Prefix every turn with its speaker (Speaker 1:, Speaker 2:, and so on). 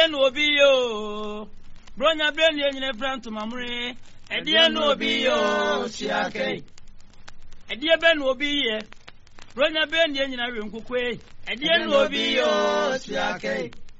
Speaker 1: ɛdeɛ no obi yo bronya brand ye nyina franto mamre ɛdeɛ no obi yo chiake ɛdeɛ bɛ no obi ye bronya brand ye nyina renkukwe ɛdeɛ no obi yo chiake